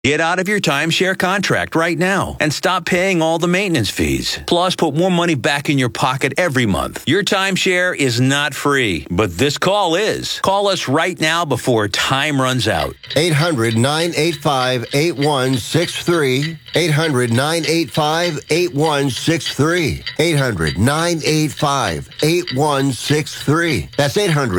Get out of your timeshare contract right now and stop paying all the maintenance fees. Plus, put more money back in your pocket every month. Your timeshare is not free, but this call is. Call us right now before time runs out. 800-985-8163. 800-985-8163. 800-985-8163. That's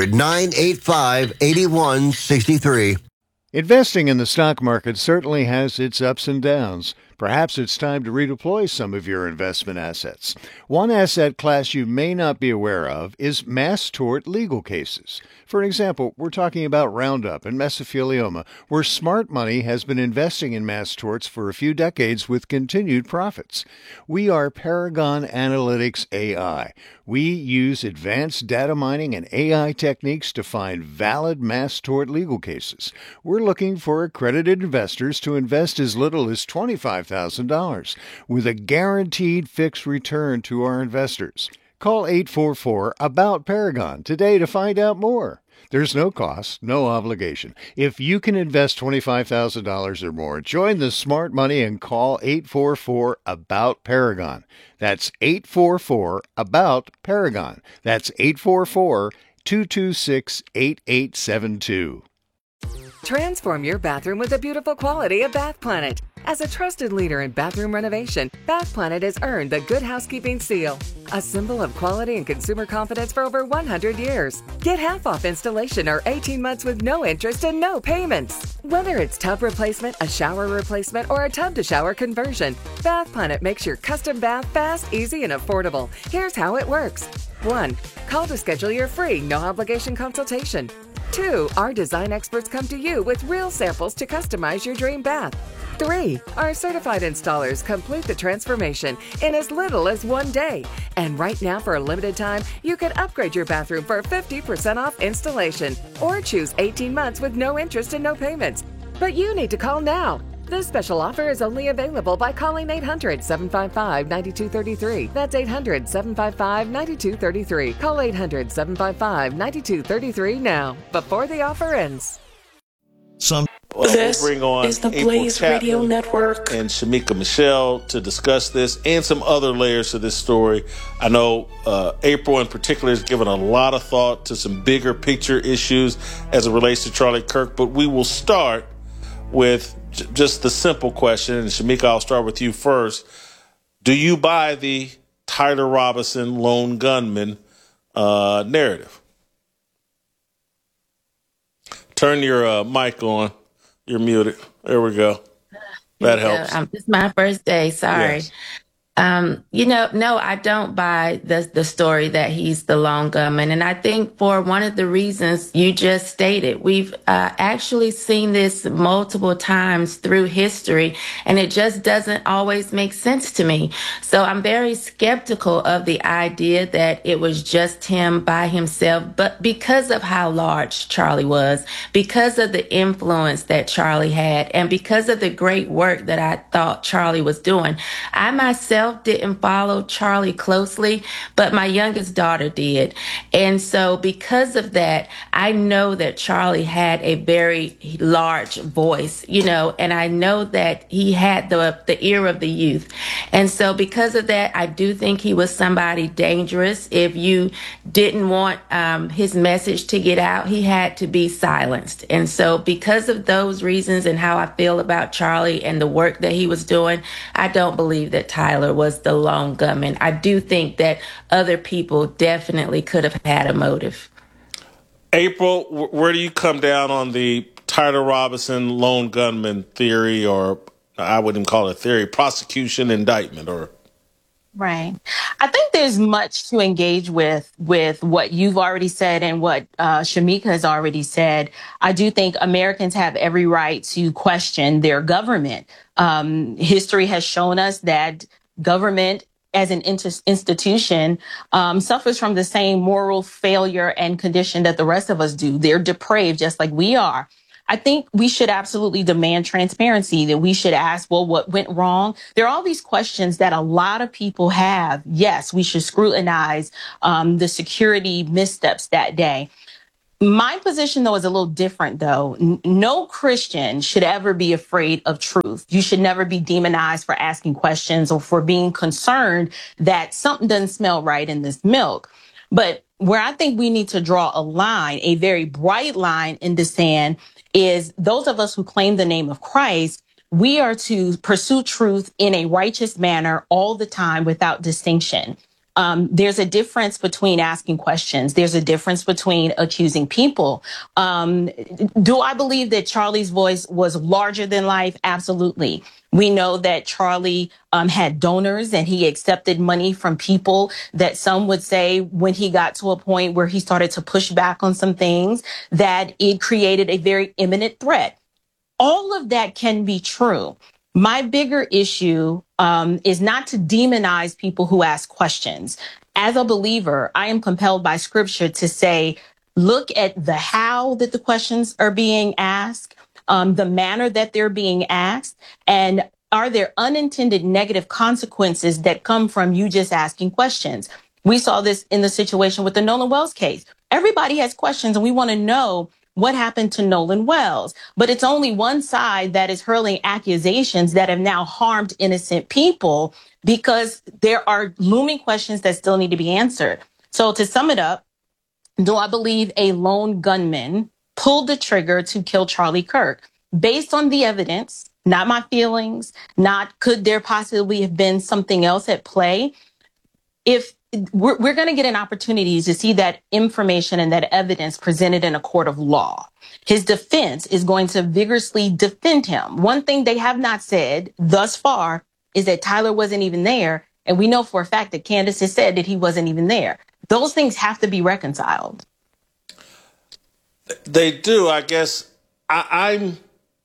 800-985-8163. Investing in the stock market certainly has its ups and downs. Perhaps it's time to redeploy some of your investment assets. One asset class you may not be aware of is mass tort legal cases. For example, we're talking about Roundup and mesothelioma, where smart money has been investing in mass torts for a few decades with continued profits. We are Paragon Analytics AI. We use advanced data mining and AI techniques to find valid mass tort legal cases. We're looking for accredited investors to invest as little as $25,000 with a guaranteed fixed return to our investors. Call 844-ABOUT-PARAGON today to find out more. There's no cost, no obligation. If you can invest $25,000 or more, join the smart money and call 844-ABOUT-PARAGON. That's 844-ABOUT-PARAGON. That's 844-226-8872. Transform your bathroom with the beautiful quality of Bath Planet. As a trusted leader in bathroom renovation, Bath Planet has earned the Good Housekeeping seal, a symbol of quality and consumer confidence for over 100 years. Get half off installation or 18 months with no interest and no payments. Whether it's tub replacement, a shower replacement, or a tub-to-shower conversion, Bath Planet makes your custom bath fast, easy, and affordable. Here's how it works. 1. Call to schedule your free, no-obligation consultation. 2. Our design experts come to you with real samples to customize your dream bath. 3. Our certified installers complete the transformation in as little as 1 day. And right now, for a limited time, you can upgrade your bathroom for 50% off installation or choose 18 months with no interest and no payments. But you need to call now. This special offer is only available by calling 800-755-9233. That's 800-755-9233. Call 800-755-9233 now, before the offer ends. This bring on is the Blaze Radio Network and Shamika Michelle to discuss this and some other layers to this story. I know April in particular has given a lot of thought to some bigger picture issues as it relates to Charlie Kirk, but we will start with just the simple question, and Shamika, I'll start with you first. Do you buy the Tyler Robinson lone gunman narrative? Turn your mic on. You're muted. There we go. That helps. It's my first day. Sorry. Yes. No, I don't buy the story that he's the lone gunman. And I think for one of the reasons you just stated, we've actually seen this multiple times through history, and it just doesn't always make sense to me. So I'm very skeptical of the idea that it was just him by himself, but because of how large Charlie was, because of the influence that Charlie had, and because of the great work that I thought Charlie was doing, I myself didn't follow Charlie closely, but my youngest daughter did. And so because of that, I know that Charlie had a very large voice, and I know that he had the ear of the youth. And so because of that, I do think he was somebody dangerous. If you didn't want his message to get out, he had to be silenced. And so because of those reasons and how I feel about Charlie and the work that he was doing, I don't believe that Tyler was the lone gunman. I do think that other people definitely could have had a motive. April, where do you come down on the Tyler Robinson lone gunman theory, or I wouldn't call it theory, prosecution, indictment, or? Right. I think there's much to engage with what you've already said and what Shamika has already said. I do think Americans have every right to question their government. History has shown us that government as an institution suffers from the same moral failure and condition that the rest of us do. They're depraved just like we are. I think we should absolutely demand transparency, that we should ask, well, what went wrong? There are all these questions that a lot of people have. Yes, we should scrutinize the security missteps that day. My position, though, is a little different, though. No Christian should ever be afraid of truth. You should never be demonized for asking questions or for being concerned that something doesn't smell right in this milk. But where I think we need to draw a line, a very bright line in the sand, is those of us who claim the name of Christ, we are to pursue truth in a righteous manner all the time without distinction. There's a difference between asking questions. There's a difference between accusing people. Do I believe that Charlie's voice was larger than life? Absolutely. We know that Charlie had donors and he accepted money from people that some would say when he got to a point where he started to push back on some things, that it created a very imminent threat. All of that can be true. My bigger issue is not to demonize people who ask questions. As a believer, I am compelled by scripture to say, look at the how that the questions are being asked, the manner that they're being asked, and are there unintended negative consequences that come from you just asking questions? We saw this in the situation with the Nolan Wells case. Everybody has questions and we want to know what happened to Nolan Wells, but it's only one side that is hurling accusations that have now harmed innocent people because there are looming questions that still need to be answered. So to sum it up, do I believe a lone gunman pulled the trigger to kill Charlie Kirk? Based on the evidence, not my feelings, not could there possibly have been something else at play? If we're going to get an opportunity to see that information and that evidence presented in a court of law, his defense is going to vigorously defend him. One thing they have not said thus far is that Tyler wasn't even there. And we know for a fact that Candace has said that he wasn't even there. Those things have to be reconciled. They do. I guess I'm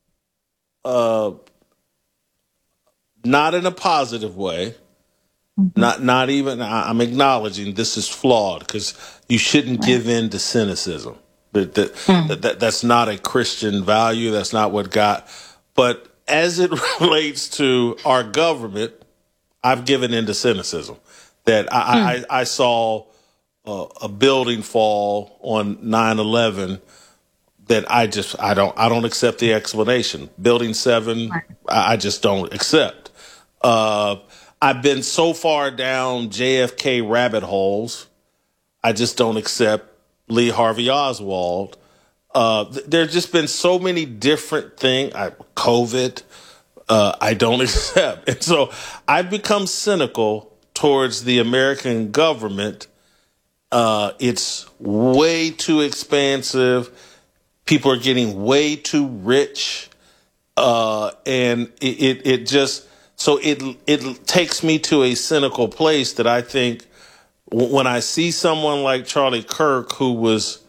not in a positive way. Not even, I'm acknowledging this is flawed because you shouldn't give in to cynicism. That's not a Christian value. That's not what God, but as it relates to our government, I've given in to cynicism. That I saw a building fall on 9/11 that I don't accept the explanation. Building 7, I just don't accept. I've been so far down JFK rabbit holes, I just don't accept Lee Harvey Oswald. There's just been so many different things. COVID, I don't accept. And so I've become cynical towards the American government. It's way too expansive. People are getting way too rich. And it just... So it takes me to a cynical place that I think when I see someone like Charlie Kirk, who was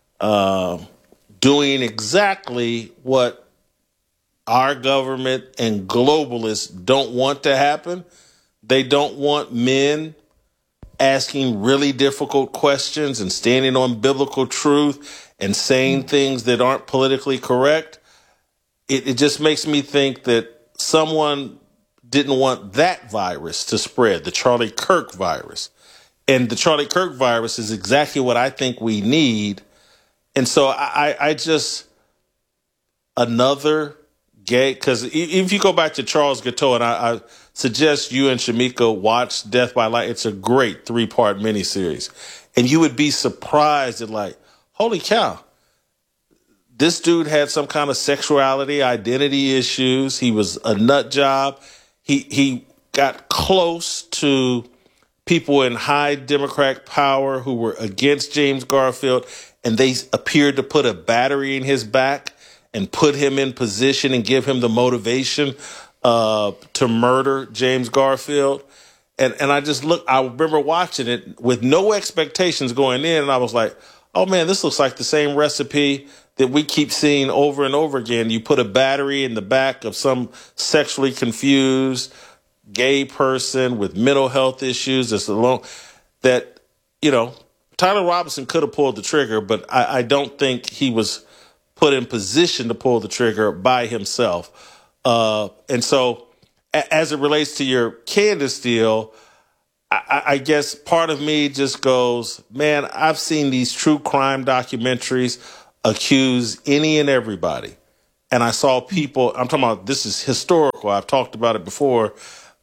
doing exactly what our government and globalists don't want to happen. They don't want men asking really difficult questions and standing on biblical truth and saying things that aren't politically correct. It just makes me think that someone didn't want that virus to spread, the Charlie Kirk virus. And the Charlie Kirk virus is exactly what I think we need. And so I just, another gay, because if you go back to Charles Guiteau, and I suggest you and Shamika watch Death by Light. It's a great 3-part miniseries. And you would be surprised at like, holy cow, this dude had some kind of sexuality, identity issues. He was a nut job. He got close to people in high Democratic power who were against James Garfield, and they appeared to put a battery in his back and put him in position and give him the motivation to murder James Garfield. And I remember watching it with no expectations going in, and I was like, oh man, this looks like the same recipe that we keep seeing over and over again. You put a battery in the back of some sexually confused gay person with mental health issues that, Tyler Robinson could have pulled the trigger, but I don't think he was put in position to pull the trigger by himself. And so as it relates to your Candace deal, I guess part of me just goes, man, I've seen these true crime documentaries accuse any and everybody. And I saw people, I'm talking about, this is historical. I've talked about it before.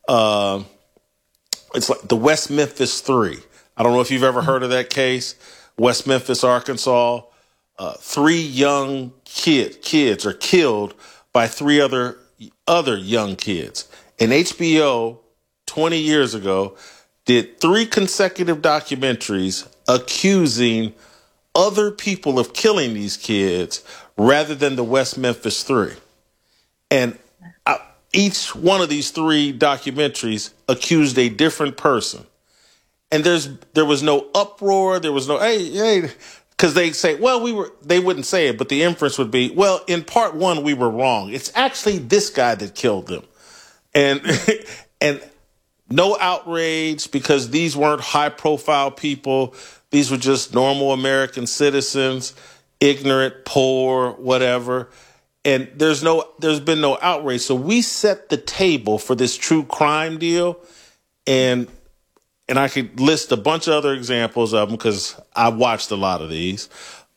It's like the West Memphis Three. I don't know if you've ever heard of that case. West Memphis, Arkansas. 3 young kids are killed by 3 other young kids. And HBO, 20 years ago, did 3 consecutive documentaries accusing other people of killing these kids rather than the West Memphis Three. And each one of these 3 documentaries accused a different person. And there was no uproar. There was no, hey, because they say, well, they wouldn't say it, but the inference would be, well, in part 1, we were wrong. It's actually this guy that killed them. And, and no outrage, because these weren't high profile people. These were just normal American citizens, ignorant, poor, whatever. And there's been no outrage. So we set the table for this true crime deal. And I could list a bunch of other examples of them because I watched a lot of these.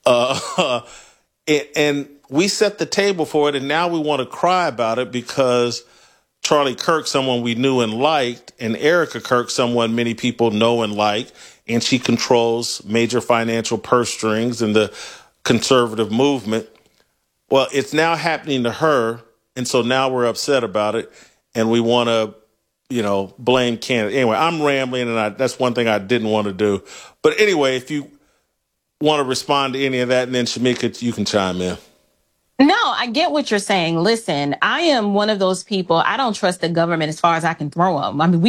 And we set the table for it. And now we want to cry about it because Charlie Kirk, someone we knew and liked, and Erica Kirk, someone many people know and like, and she controls major financial purse strings in the conservative movement. Well, it's now happening to her, and so now we're upset about it, and we want to, blame Candace. Anyway, I'm rambling, and that's one thing I didn't want to do. But anyway, if you want to respond to any of that, and then Shamika, you can chime in. No, I get what you're saying. Listen, I am one of those people. I don't trust the government as far as I can throw them. I mean,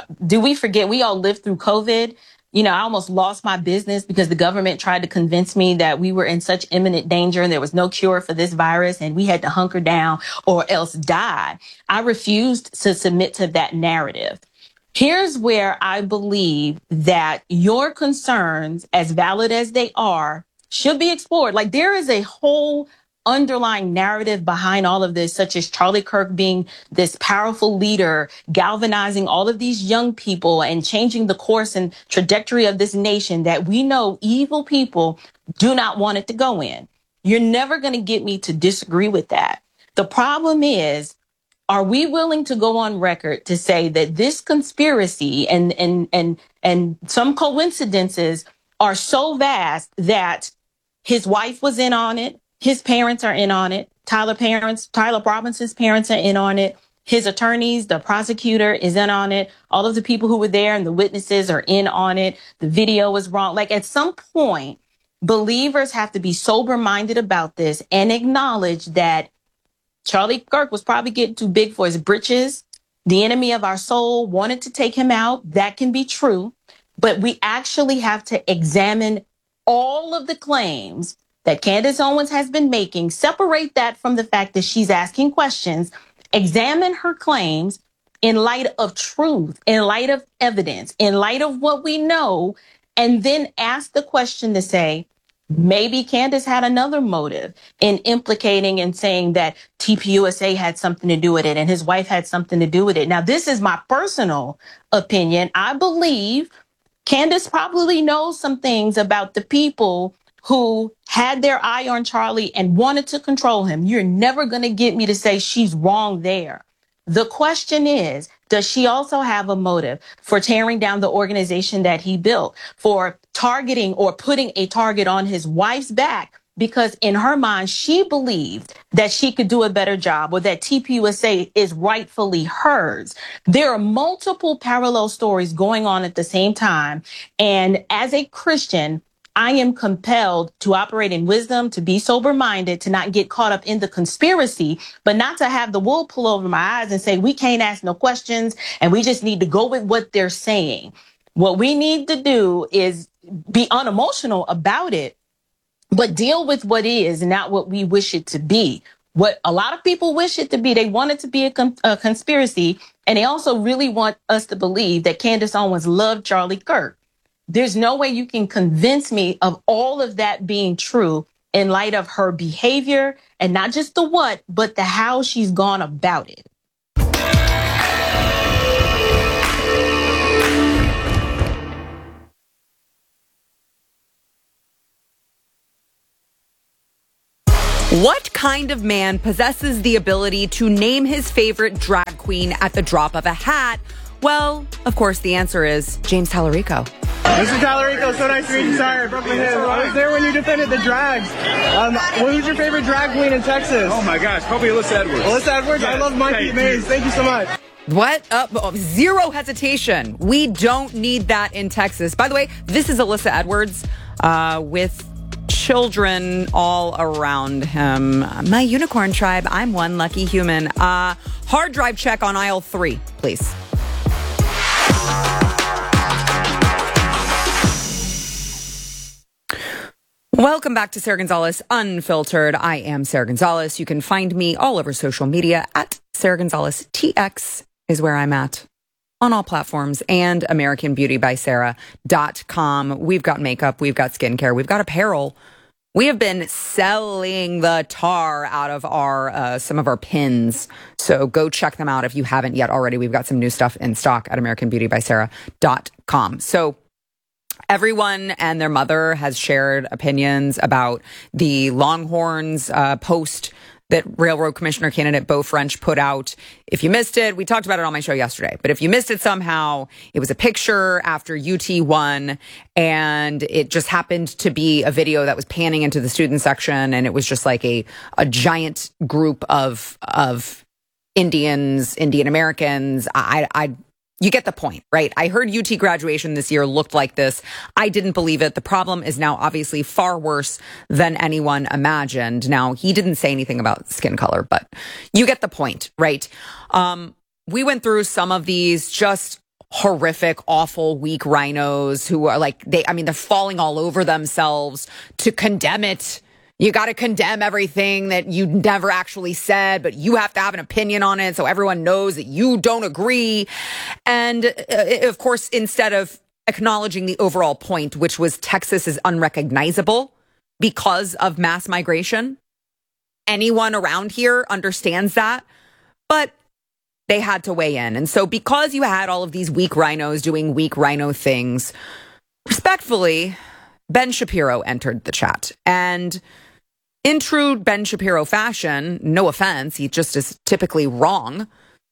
we forget we all lived through COVID. I almost lost my business because the government tried to convince me that we were in such imminent danger and there was no cure for this virus and we had to hunker down or else die. I refused to submit to that narrative. Here's where I believe that your concerns, as valid as they are, should be explored. Like, there is a whole underlying narrative behind all of this, such as Charlie Kirk being this powerful leader, galvanizing all of these young people and changing the course and trajectory of this nation that we know evil people do not want it to go in. You're never going to get me to disagree with that. The problem is, are we willing to go on record to say that this conspiracy and some coincidences are so vast that his wife was in on it, his parents are in on it, Tyler Robinson's parents are in on it, his attorneys, the prosecutor is in on it, all of the people who were there and the witnesses are in on it, the video was wrong. Like, at some point, believers have to be sober-minded about this and acknowledge that Charlie Kirk was probably getting too big for his britches. The enemy of our soul wanted to take him out. That can be true. But we actually have to examine all of the claims that Candace Owens has been making, separate that from the fact that she's asking questions, examine her claims in light of truth, in light of evidence, in light of what we know, and then ask the question to say, maybe Candace had another motive in implicating and saying that TPUSA had something to do with it and his wife had something to do with it. Now, this is my personal opinion. I believe Candace probably knows some things about the people who had their eye on Charlie and wanted to control him. You're never going to get me to say she's wrong there. The question is, does she also have a motive for tearing down the organization that he built, for targeting or putting a target on his wife's back? Because in her mind, she believed that she could do a better job or that TPUSA is rightfully hers. There are multiple parallel stories going on at the same time. And as a Christian, I am compelled to operate in wisdom, to be sober-minded, to not get caught up in the conspiracy, but not to have the wool pull over my eyes and say, we can't ask no questions and we just need to go with what they're saying. What we need to do is be unemotional about it, but deal with what is, not what we wish it to be. What a lot of people wish it to be, they want it to be a conspiracy, and they also really want us to believe that Candace Owens loved Charlie Kirk. There's no way you can convince me of all of that being true in light of her behavior, and not just the what, but the how she's gone about it. What kind of man possesses the ability to name his favorite drag queen at the drop of a hat? Well, of course, the answer is James Tallarico. Mr. Tallarico, so nice to meet you. Sorry, Brooklyn Hills. I was there when you defended the drags. Who's your favorite drag queen in Texas? Oh my gosh, probably Alyssa Edwards. Alyssa Edwards? Yes, I love Mikey Mays. Thank you so much. What? Zero hesitation. We don't need that in Texas. By the way, this is Alyssa Edwards with children all around him. My unicorn tribe, I'm one lucky human. Hard drive check on aisle 3, please. Welcome back to Sarah Gonzalez Unfiltered. I am Sarah Gonzalez. You can find me all over social media at Sarah Gonzalez. TX is where I'm at on all platforms, and AmericanBeautyBySarah.com. We've got makeup, we've got skincare, we've got apparel. We have been selling the tar out of our some of our pins. So go check them out if you haven't yet already. We've got some new stuff in stock at AmericanBeautyBySarah.com. So everyone and their mother has shared opinions about the Longhorns post that Railroad Commissioner candidate Beau French put out. If you missed it, we talked about it on my show yesterday, but if you missed it somehow, it was a picture after UT won, and it just happened to be a video that was panning into the student section, and it was just like a giant group of Indians, Indian Americans. You get the point, right? I heard UT graduation this year looked like this. I didn't believe it. The problem is now obviously far worse than anyone imagined. Now, he didn't say anything about skin color, but you get the point, right? We went through some of these just horrific, awful, weak rhinos who are like, they're falling all over themselves to condemn it. You got to condemn everything that you never actually said, but you have to have an opinion on it so everyone knows that you don't agree. And of course, instead of acknowledging the overall point, which was Texas is unrecognizable because of mass migration, anyone around here understands that, but they had to weigh in. And so because you had all of these weak rhinos doing weak rhino things, respectfully, Ben Shapiro entered the chat. And in true Ben Shapiro fashion, no offense, he just is typically wrong.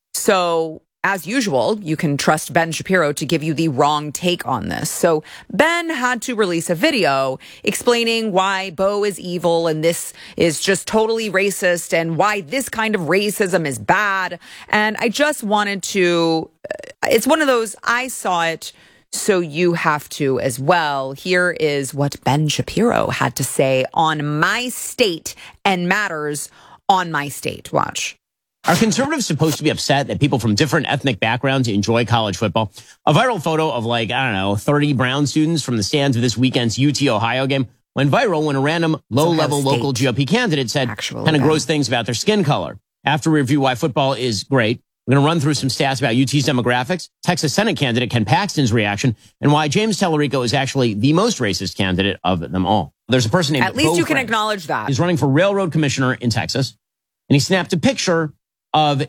So, as usual, you can trust Ben Shapiro to give you the wrong take on this. So, Ben had to release a video explaining why Beau is evil and this is just totally racist and why this kind of racism is bad. And I just wanted to, it's one of those, I saw it, so you have to as well. Here is what Ben Shapiro had to say on My State and Matters on My State. Watch. Are conservatives supposed to be upset that people from different ethnic backgrounds enjoy college football? A viral photo of 30 Brown students from the stands of this weekend's UT Ohio game went viral when a random low-level local GOP candidate said kind of gross things about their skin color. After we review why football is great, we're going to run through some stats about UT's demographics, Texas Senate candidate Ken Paxton's reaction, and why James Tallarico is actually the most racist candidate of them all. There's a person named At least Beau you can French. acknowledge that. He's running for railroad commissioner in Texas, and he snapped a picture of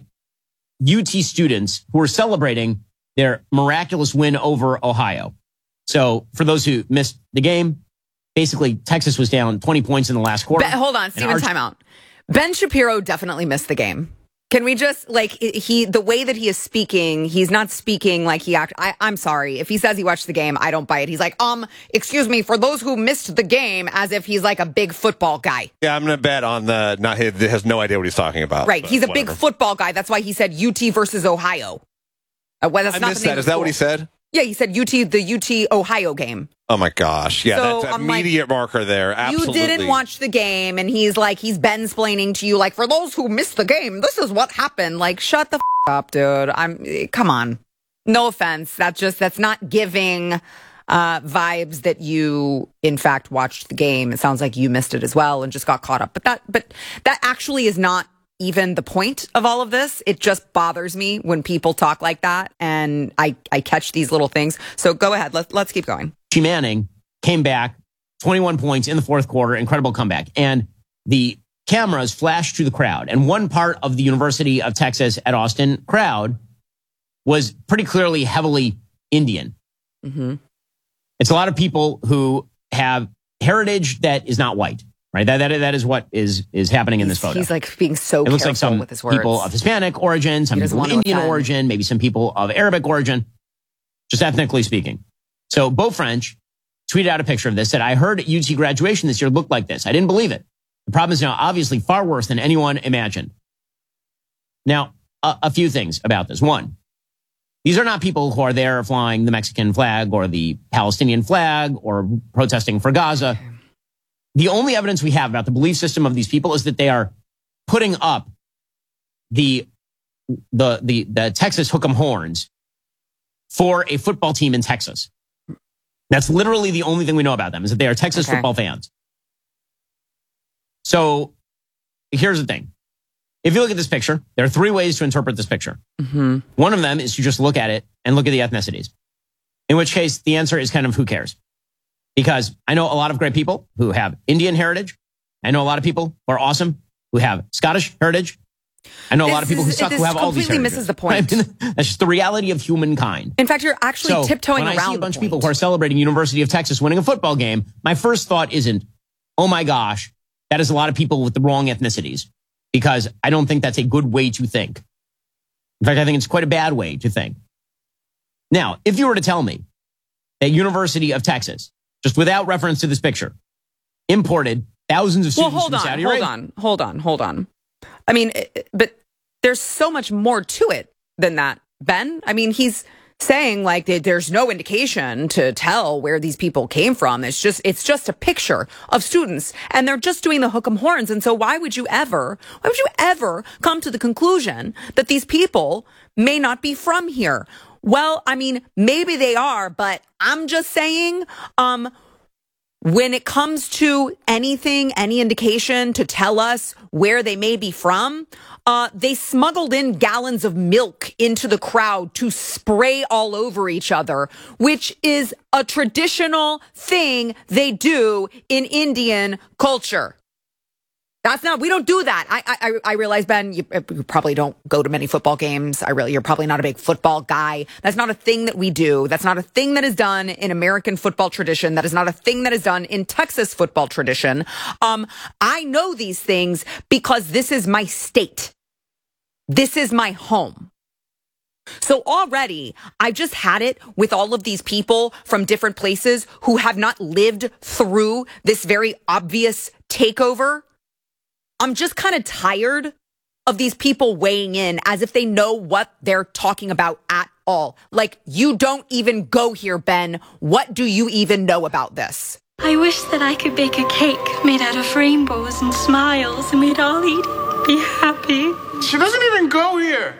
UT students who are celebrating their miraculous win over Ohio. So for those who missed the game, basically Texas was down 20 points in the last quarter. Hold on, Steven, time out. Ben Shapiro definitely missed the game. Can we just, the way that he is speaking, he's not speaking like he I'm sorry. If he says he watched the game, I don't buy it. He's like, excuse me, for those who missed the game, as if he's like a big football guy. Yeah, I'm going to bet on he has no idea what he's talking about. Right. He's a big football guy. That's why he said UT versus Ohio. That's I not missed the name that. of Is that school. what he said? Yeah, he said the UT Ohio game. Oh my gosh. Yeah, So, that's an immediate marker there. Absolutely. You didn't watch the game, and he's Ben-splaining to you, like, for those who missed the game, this is what happened. Like, shut the up, dude. Come on. No offense. That's not giving vibes that you, in fact, watched the game. It sounds like you missed it as well and just got caught up. But that actually is not even the point of all of this. It just bothers me when people talk like that, and I catch these little things. So go ahead. Let's keep going. Manning came back 21 points in the fourth quarter, incredible comeback. And the cameras flashed to the crowd. And one part of the University of Texas at Austin crowd was pretty clearly heavily Indian. Mm-hmm. It's a lot of people who have heritage that is not white. right? That is what is happening in this photo. He's like being so it looks like some with his words. People of Hispanic origin, some people of Indian origin, maybe some people of Arabic origin, just ethnically speaking. So Beau French tweeted out a picture of this, said, I heard UT graduation this year looked like this. I didn't believe it. The problem is now obviously far worse than anyone imagined. Now, a few things about this. One, these are not people who are there flying the Mexican flag or the Palestinian flag or protesting for Gaza. The only evidence we have about the belief system of these people is that they are putting up the Texas Hook'em Horns for a football team in Texas. That's literally the only thing we know about them, is that they are Texas football fans. So here's the thing. If you look at this picture, there are three ways to interpret this picture. Mm-hmm. One of them is to just look at it and look at the ethnicities, in which case the answer is kind of who cares? Because I know a lot of great people who have Indian heritage. I know a lot of people who are awesome who have Scottish heritage. I know a lot of people who suck who have all these heritages. This completely misses the point. That's just the reality of humankind. In fact, you're actually tiptoeing around. When I see a bunch of people who are celebrating University of Texas winning a football game, my first thought isn't, oh my gosh, that is a lot of people with the wrong ethnicities. Because I don't think that's a good way to think. In fact, I think it's quite a bad way to think. Now, if you were to tell me that University of Texas, just without reference to this picture, imported thousands of students from Saudi Arabia. Hold on. I mean, but there's so much more to it than that, Ben. I mean, he's saying like there's no indication to tell where these people came from. It's just a picture of students, and they're just doing the Hook'em Horns. And so why would you ever come to the conclusion that these people may not be from here? Well, I mean, maybe they are, but I'm just saying, when it comes to anything, any indication to tell us where they may be from, they smuggled in gallons of milk into the crowd to spray all over each other, which is a traditional thing they do in Indian culture. We don't do that. I realize, Ben, you probably don't go to many football games. You're probably not a big football guy. That's not a thing that we do. That's not a thing that is done in American football tradition. That is not a thing that is done in Texas football tradition. I know these things because this is my state. This is my home. So already, I've just had it with all of these people from different places who have not lived through this very obvious takeover. I'm just kind of tired of these people weighing in as if they know what they're talking about at all. Like, you don't even go here, Ben. What do you even know about this? I wish that I could bake a cake made out of rainbows and smiles, and we'd all eat it, be happy. She doesn't even go here.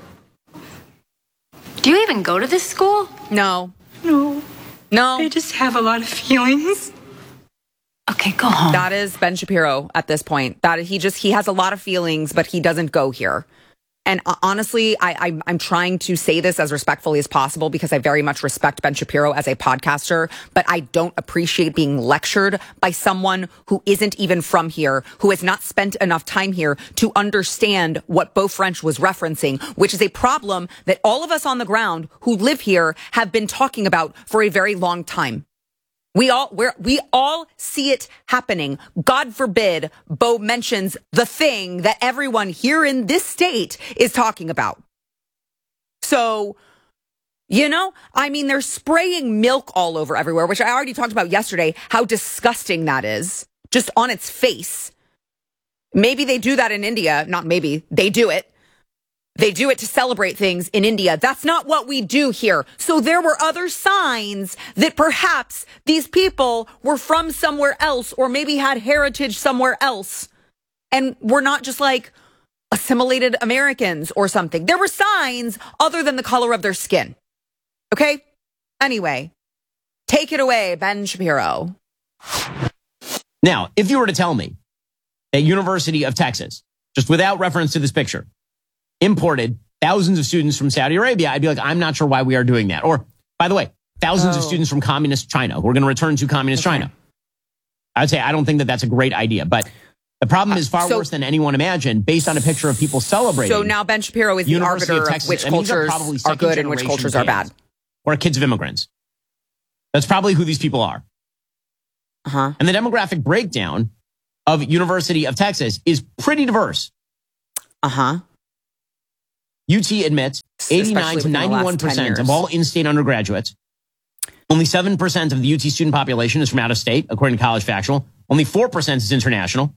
Do you even go to this school? No. No. I just have a lot of feelings. Okay, go home. That is Ben Shapiro at this point. He has a lot of feelings, but he doesn't go here. And honestly, I'm trying to say this as respectfully as possible because I very much respect Ben Shapiro as a podcaster, but I don't appreciate being lectured by someone who isn't even from here, who has not spent enough time here to understand what Beau French was referencing, which is a problem that all of us on the ground who live here have been talking about for a very long time. We all see it happening. God forbid Beau mentions the thing that everyone here in this state is talking about. So, they're spraying milk all over everywhere, which I already talked about yesterday, how disgusting that is, just on its face. Maybe they do that in India. Not maybe, they do it. They do it to celebrate things in India. That's not what we do here. So there were other signs that perhaps these people were from somewhere else or maybe had heritage somewhere else and were not just like assimilated Americans or something. There were signs other than the color of their skin. Okay? Anyway, take it away, Ben Shapiro. Now, if you were to tell me that University of Texas, just without reference to this picture, imported thousands of students from Saudi Arabia, I'd be like, I'm not sure why we are doing that. Or, by the way, thousands of students from communist China who are going to return to communist China. I would say I don't think that that's a great idea. But the problem is far worse than anyone imagined based on a picture of people celebrating. So now Ben Shapiro is the arbiter of which cultures are good and which cultures are bad. Or kids of immigrants. That's probably who these people are. Uh-huh. And the demographic breakdown of University of Texas is pretty diverse. Uh-huh. UT admits 89 to 91% of all in-state undergraduates. Only 7% of the UT student population is from out of state, according to College Factual. Only 4% is international.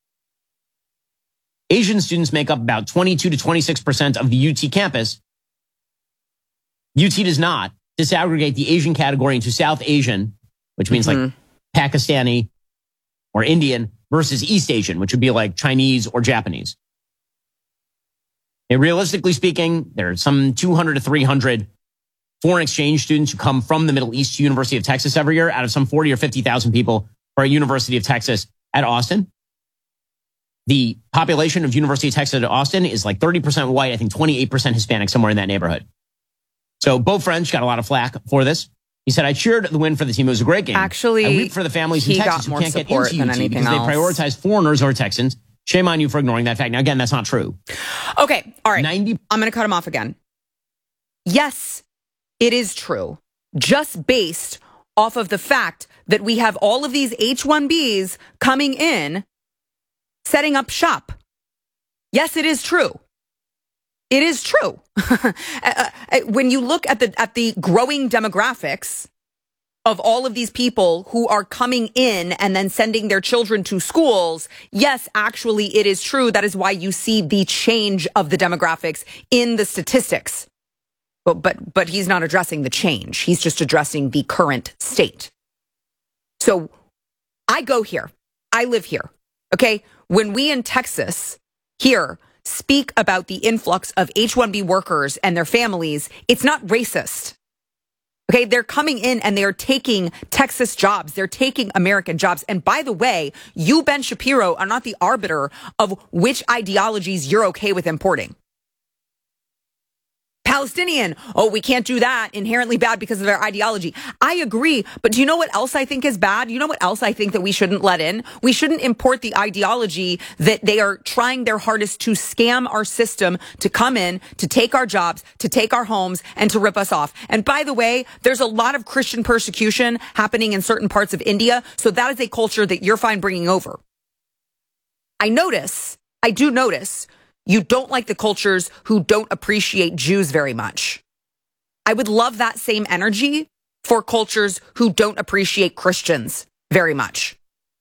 Asian students make up about 22 to 26% of the UT campus. UT does not disaggregate the Asian category into South Asian, which means like Pakistani or Indian, versus East Asian, which would be like Chinese or Japanese. And realistically speaking, there are some 200 to 300 foreign exchange students who come from the Middle East to University of Texas every year out of some 40 or 50,000 people who are at University of Texas at Austin. The population of University of Texas at Austin is like 30% white, I think 28% Hispanic, somewhere in that neighborhood. So Beau French got a lot of flack for this. He said, I cheered the win for the team. It was a great game. Actually, I weep for the families in Texas who can't get into UT because they prioritize foreigners over Texans. Shame on you for ignoring that fact. Now, again, that's not true. Okay, all right. I'm going to cut him off again. Yes, it is true. Just based off of the fact that we have all of these H-1Bs coming in, setting up shop. Yes, it is true. It is true. When you look at the growing demographics of all of these people who are coming in and then sending their children to schools, yes, actually, it is true. That is why you see the change of the demographics in the statistics. But he's not addressing the change. He's just addressing the current state. So I go here. I live here. Okay? When we in Texas here speak about the influx of H-1B workers and their families, it's not racist. Okay, they're coming in and they are taking Texas jobs. They're taking American jobs. And by the way, you, Ben Shapiro, are not the arbiter of which ideologies you're okay with importing. Palestinian, oh, we can't do that, inherently bad because of their ideology. I agree, but do you know what else I think is bad? You know what else I think that we shouldn't let in? We shouldn't import the ideology that they are trying their hardest to scam our system, to come in, to take our jobs, to take our homes, and to rip us off. And by the way, there's a lot of Christian persecution happening in certain parts of India, so that is a culture that you're fine bringing over. I do notice, you don't like the cultures who don't appreciate Jews very much. I would love that same energy for cultures who don't appreciate Christians very much.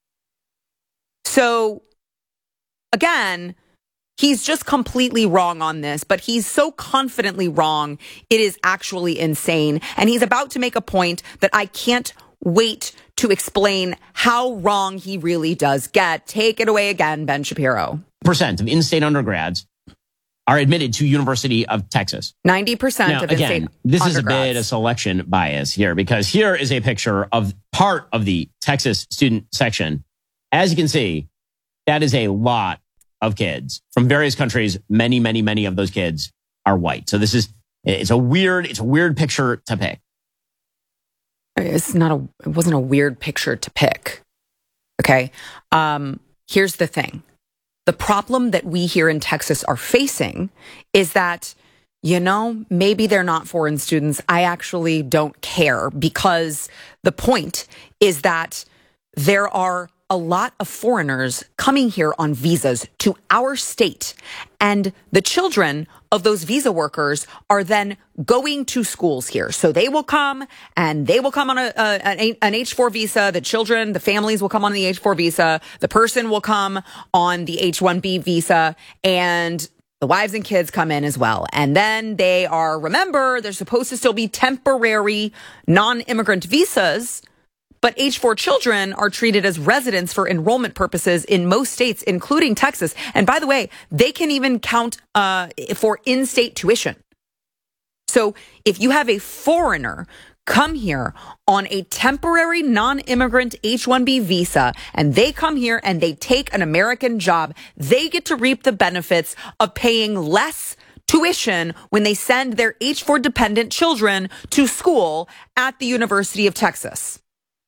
So, again, he's just completely wrong on this, but he's so confidently wrong, it is actually insane. And he's about to make a point that I can't wait to explain how wrong he really does get. Take it away again, Ben Shapiro. Percent of in-state undergrads are admitted to University of Texas. 90% of in-state this undergrads. is a bit of selection bias here, because here is a picture of part of the Texas student section. As you can see, that is a lot of kids from various countries. Many, many, many of those kids are white. So it's a weird picture to pick. It wasn't a weird picture to pick. Okay. Here's the thing. The problem that we here in Texas are facing is that, maybe they're not foreign students. I actually don't care, because the point is that there are a lot of foreigners coming here on visas to our state, and the children of those visa workers are then going to schools here. So they will come on an H-4 visa. The children, the families will come on the H-4 visa. The person will come on the H-1B visa, and the wives and kids come in as well. And then they're supposed to still be temporary non-immigrant visas. But H-4 children are treated as residents for enrollment purposes in most states, including Texas. And by the way, they can even count for in-state tuition. So if you have a foreigner come here on a temporary non-immigrant H-1B visa, and they come here and they take an American job, they get to reap the benefits of paying less tuition when they send their H-4 dependent children to school at the University of Texas.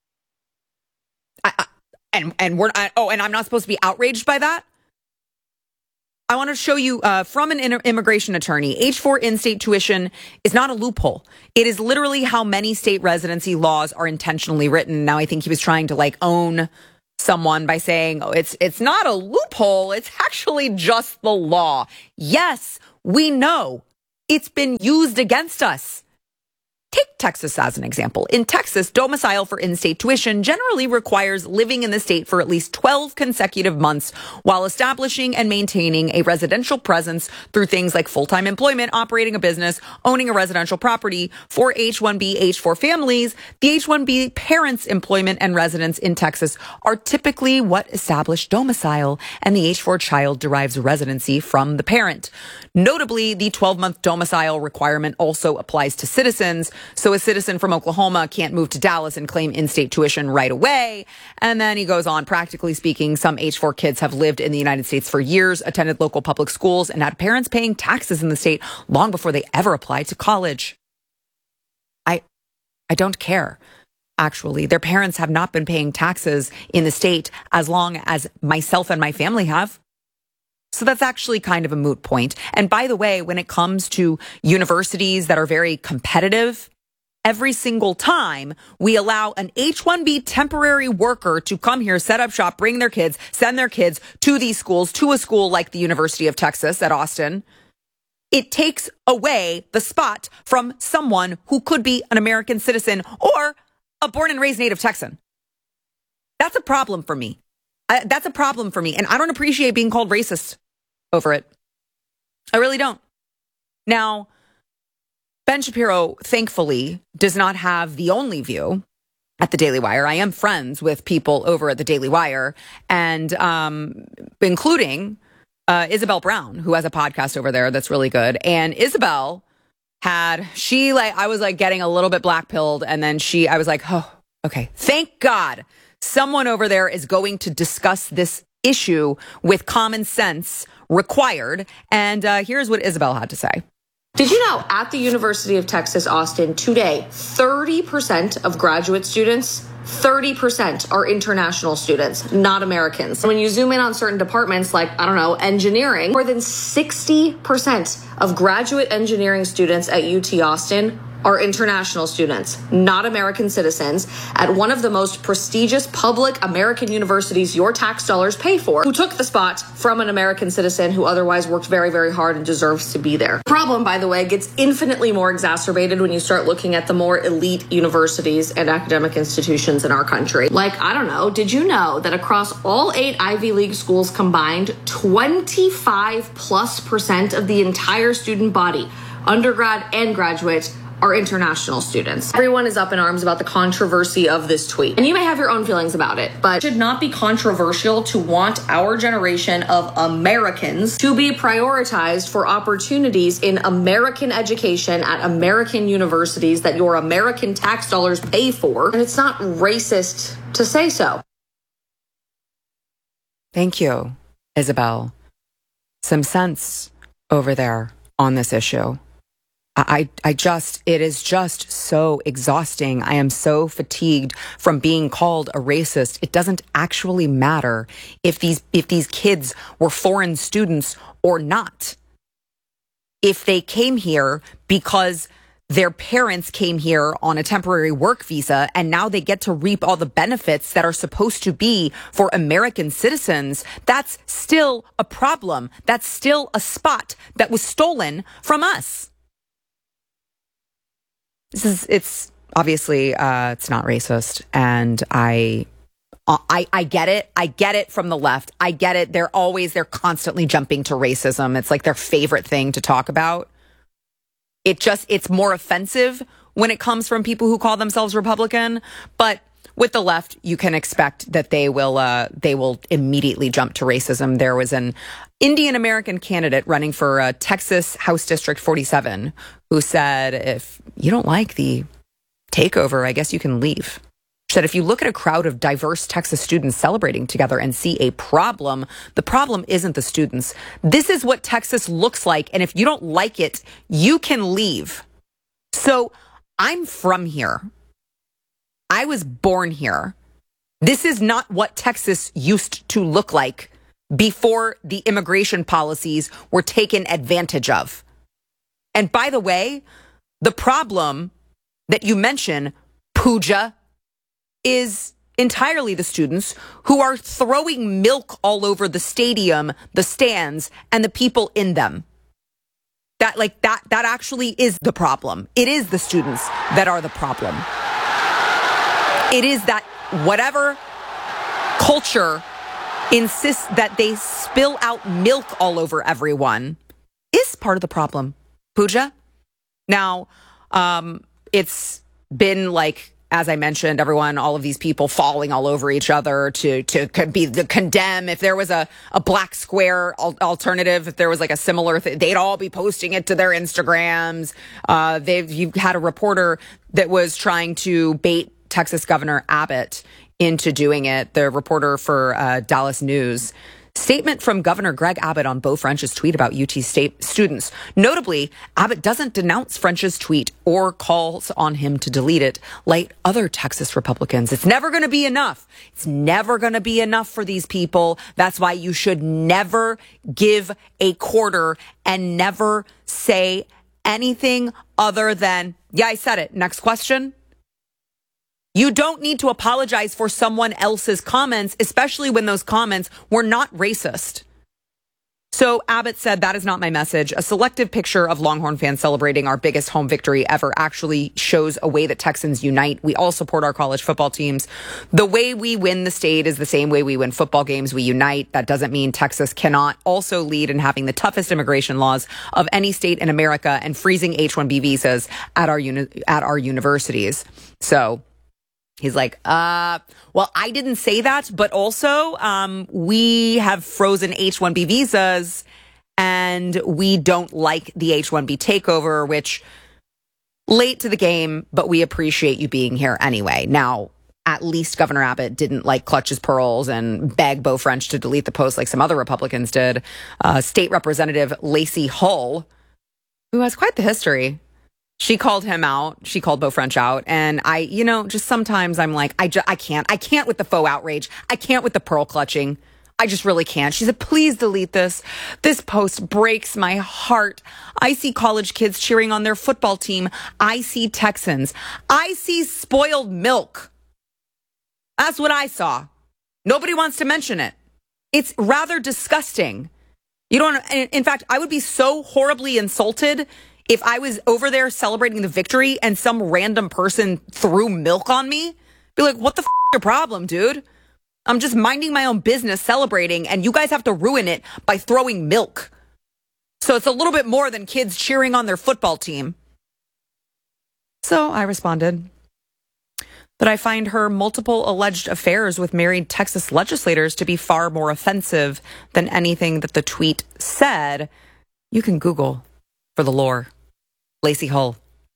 And I'm not supposed to be outraged by that? I want to show you from an immigration attorney, H-4 in-state tuition is not a loophole. It is literally how many state residency laws are intentionally written. Now, I think he was trying to own someone by saying, oh, it's not a loophole, it's actually just the law. Yes, we know it's been used against us. Take Texas as an example. In Texas, domicile for in-state tuition generally requires living in the state for at least 12 consecutive months while establishing and maintaining a residential presence through things like full-time employment, operating a business, owning a residential property. For H-1B, H-4 families, the H-1B parents' employment and residence in Texas are typically what establish domicile, and the H-4 child derives residency from the parent. Notably, the 12-month domicile requirement also applies to citizens. So a citizen from Oklahoma can't move to Dallas and claim in-state tuition right away. And then he goes on, practically speaking, some H-4 kids have lived in the United States for years, attended local public schools, and had parents paying taxes in the state long before they ever applied to college. I don't care. Actually, their parents have not been paying taxes in the state as long as myself and my family have. So that's actually kind of a moot point. And by the way, when it comes to universities that are very competitive, every single time we allow an H-1B temporary worker to come here, set up shop, bring their kids, send their kids to these schools, to a school like the University of Texas at Austin, it takes away the spot from someone who could be an American citizen or a born and raised native Texan. That's a problem for me. That's a problem for me. And I don't appreciate being called racist over it. I really don't. Now, Ben Shapiro, thankfully, does not have the only view at the Daily Wire. I am friends with people over at the Daily Wire, and including Isabel Brown, who has a podcast over there that's really good. And Isabel I was like getting a little bit black-pilled, and then I was like, oh, okay, thank God someone over there is going to discuss this issue with common sense required. And here's what Isabel had to say. Did you know at the University of Texas, Austin, today, 30% of graduate students, 30% are international students, not Americans. When you zoom in on certain departments like, engineering, more than 60% of graduate engineering students at UT Austin are international students, not American citizens, at one of the most prestigious public American universities your tax dollars pay for, who took the spot from an American citizen who otherwise worked very, very hard and deserves to be there. The problem, by the way, gets infinitely more exacerbated when you start looking at the more elite universities and academic institutions in our country. Like, did you know that across all 8 Ivy League schools combined, 25+% of the entire student body, undergrad and graduate, are international students? Everyone is up in arms about the controversy of this tweet. And you may have your own feelings about it, but it should not be controversial to want our generation of Americans to be prioritized for opportunities in American education at American universities that your American tax dollars pay for. And it's not racist to say so. Thank you, Isabel. Some sense over there on this issue. It is just so exhausting. I am so fatigued from being called a racist. It doesn't actually matter if these kids were foreign students or not. If they came here because their parents came here on a temporary work visa and now they get to reap all the benefits that are supposed to be for American citizens, that's still a problem. That's still a spot that was stolen from us. It's obviously, it's not racist. And I get it. I get it from the left. I get it. They're constantly jumping to racism. It's like their favorite thing to talk about. It's more offensive when it comes from people who call themselves Republican. But with the left, you can expect that they will immediately jump to racism. There was an Indian American candidate running for Texas House District 47 who said, if you don't like the takeover, I guess you can leave. She said, if you look at a crowd of diverse Texas students celebrating together and see a problem, the problem isn't the students. This is what Texas looks like. And if you don't like it, you can leave. So I'm from here. I was born here. This is not what Texas used to look like before the immigration policies were taken advantage of. And by the way, the problem that you mention, Pooja, is entirely the students who are throwing milk all over the stadium, the stands, and the people in them. That actually is the problem. It is the students that are the problem. It is that whatever culture insists that they spill out milk all over everyone is part of the problem. Pooja? Now, it's been like, as I mentioned, everyone, all of these people falling all over each other to condemn. If there was a black square alternative, if there was like a similar thing, they'd all be posting it to their Instagrams. You've had a reporter that was trying to bait Texas Governor Abbott into doing it. The reporter for Dallas News. Statement from Governor Greg Abbott on Beau French's tweet about UT State students. Notably, Abbott doesn't denounce French's tweet or calls on him to delete it like other Texas Republicans. It's never going to be enough. It's never going to be enough for these people. That's why you should never give a quarter and never say anything other than, yeah, I said it. Next question. You don't need to apologize for someone else's comments, especially when those comments were not racist. So Abbott said, that is not my message. A selective picture of Longhorn fans celebrating our biggest home victory ever actually shows a way that Texans unite. We all support our college football teams. The way we win the state is the same way we win football games. We unite. That doesn't mean Texas cannot also lead in having the toughest immigration laws of any state in America and freezing H-1B visas at our universities. So he's like, well, I didn't say that, but also we have frozen H-1B visas and we don't like the H-1B takeover, which late to the game, but we appreciate you being here anyway. Now, at least Governor Abbott didn't clutch his pearls and beg Beau French to delete the post like some other Republicans did. State Representative Lacey Hull, who has quite the history, she called him out. She called Beau French out. And just sometimes I'm like, I can't with the faux outrage. I can't with the pearl clutching. I just really can't. She said, please delete this. This post breaks my heart. I see college kids cheering on their football team. I see Texans. I see spoiled milk. That's what I saw. Nobody wants to mention it. It's rather disgusting. In fact, I would be so horribly insulted if I was over there celebrating the victory and some random person threw milk on me. Be like, what the f*** is your problem, dude? I'm just minding my own business celebrating and you guys have to ruin it by throwing milk. So it's a little bit more than kids cheering on their football team. So I responded that I find her multiple alleged affairs with married Texas legislators to be far more offensive than anything that the tweet said. You can Google for the lore. Lacey Hull,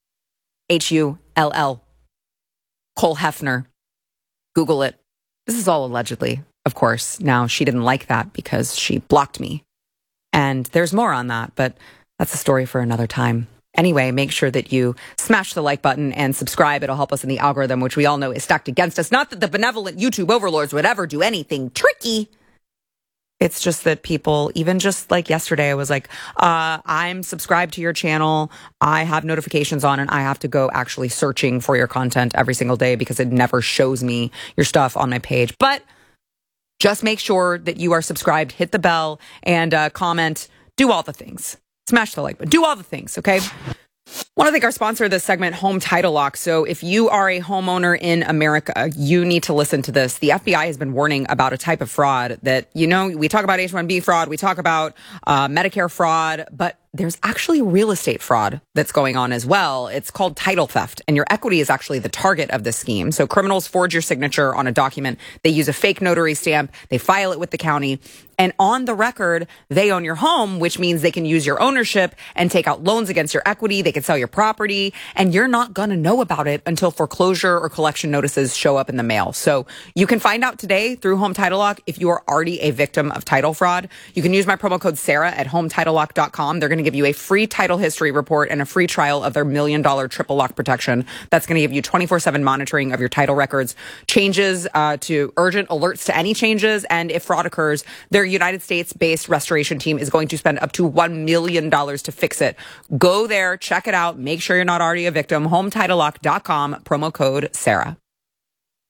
Hull, Cole Hefner. Google it. This is all allegedly, of course. Now, she didn't like that because she blocked me. And there's more on that, but that's a story for another time. Anyway, make sure that you smash the like button and subscribe. It'll help us in the algorithm, which we all know is stacked against us. Not that the benevolent YouTube overlords would ever do anything tricky. It's just that people, even just like yesterday, I was like, I'm subscribed to your channel. I have notifications on and I have to go actually searching for your content every single day because it never shows me your stuff on my page. But just make sure that you are subscribed, hit the bell and comment, do all the things. Smash the like button, do all the things, okay? I want to thank our sponsor of this segment, Home Title Lock. So if you are a homeowner in America, you need to listen to this. The FBI has been warning about a type of fraud that, we talk about H-1B fraud, we talk about Medicare fraud, but there's actually real estate fraud that's going on as well. It's called title theft, and your equity is actually the target of this scheme. So criminals forge your signature on a document. They use a fake notary stamp. They file it with the county. And on the record, they own your home, which means they can use your ownership and take out loans against your equity. They can sell your property, and you're not going to know about it until foreclosure or collection notices show up in the mail. So you can find out today through Home Title Lock if you are already a victim of title fraud. You can use my promo code Sarah at HometitleLock.com. They're going to give you a free title history report and a free trial of their $1 million triple lock protection. That's going to give you 24/7 monitoring of your title records, changes to urgent alerts to any changes, and if fraud occurs, their United States-based restoration team is going to spend up to $1 million to fix it. Go there, check it out, make sure you're not already a victim. HometitleLock.com, promo code Sarah.